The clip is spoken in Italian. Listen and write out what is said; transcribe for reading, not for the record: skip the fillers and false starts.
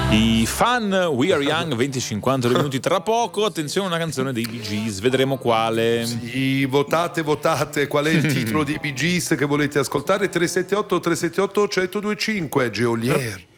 I fan We Are Young, 20-50 minuti tra poco. Attenzione, una canzone dei Bee Gees, vedremo quale. Sì, votate, qual è il titolo dei Bee Gees che volete ascoltare? 378 378 1025 Geolier.